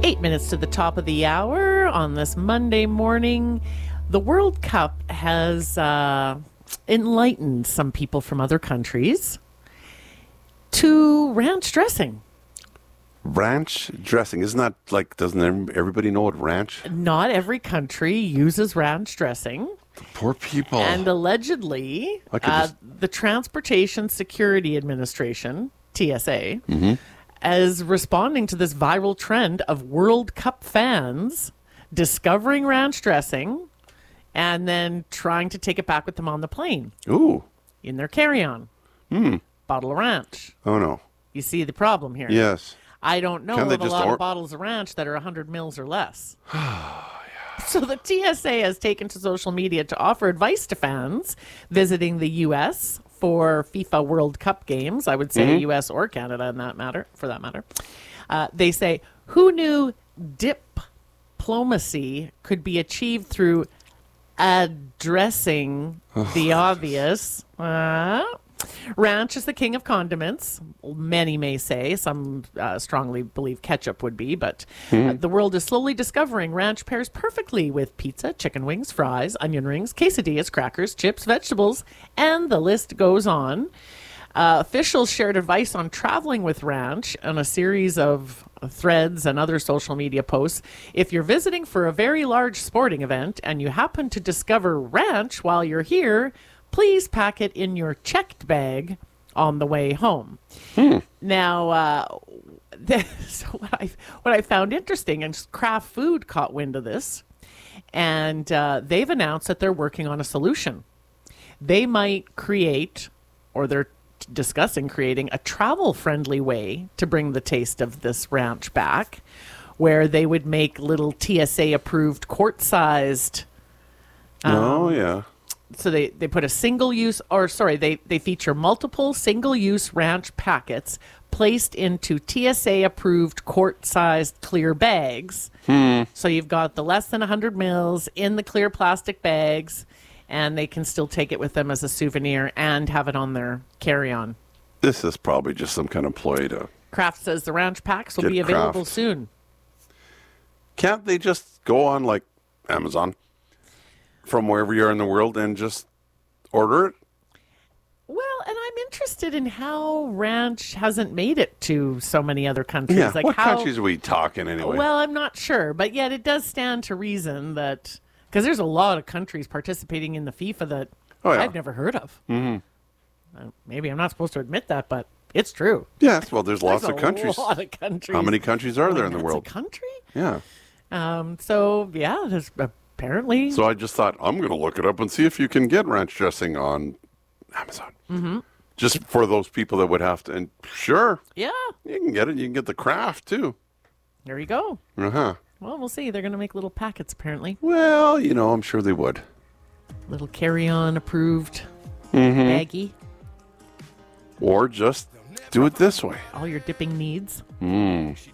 8 minutes to the top of the hour on this Monday morning. The World Cup has enlightened some people from other countries to ranch dressing. Ranch dressing. Isn't that like, doesn't everybody know what ranch? Not every country uses ranch dressing. Poor people. And allegedly, the Transportation Security Administration, TSA, is responding to this viral trend of World Cup fans discovering ranch dressing and then trying to take it back with them on the plane. Ooh. In their carry-on. Bottle of ranch. Oh, no. You see the problem here? Yes. I don't know of a lot of bottles of ranch that are 100 mils or less. So the TSA has taken to social media to offer advice to fans visiting the U.S. for FIFA World Cup games. I would say U.S. or Canada for that matter. They say, who knew diplomacy could be achieved through addressing the obvious? Ranch is the king of condiments, many may say. Some strongly believe ketchup would be, but the world is slowly discovering ranch pairs perfectly with pizza, chicken wings, fries, onion rings, quesadillas, crackers, chips, vegetables, and the list goes on. Officials shared advice on traveling with ranch on a series of threads and other social media posts. If you're visiting for a very large sporting event and you happen to discover ranch while you're here, please pack it in your checked bag on the way home. Now, so what I found interesting, and Kraft Food caught wind of this, and they've announced that they're working on a solution. They might create, or they're discussing creating, a travel-friendly way to bring the taste of this ranch back, where they would make little TSA-approved quart-sized... So they put a they feature multiple single-use ranch packets placed into TSA-approved quart-sized clear bags. So you've got the less than 100 mils in the clear plastic bags, and they can still take it with them as a souvenir and have it on their carry-on. This is probably just some kind of ploy to... Kraft says the ranch packs will be available soon. Can't they just go on, like, Amazon from wherever you are in the world and just order it? Well, and I'm interested in how ranch hasn't made it to so many other countries. Yeah, what countries are we talking anyway? Well, I'm not sure, but yet it does stand to reason that, because there's a lot of countries participating in the FIFA that I've never heard of. Maybe I'm not supposed to admit that, but it's true. Yes, well, there's lots of countries. A lot of countries. How many countries are there in the world? A country? Yeah. There's apparently. So I just thought, I'm going to look it up and see if you can get ranch dressing on Amazon. Just for those people that would have to. And sure. Yeah. You can get it. You can get the Kraft, too. There you go. Well, we'll see. They're going to make little packets, apparently. Well, I'm sure they would. Little carry-on approved baggie. Or just do it this way. All your dipping needs.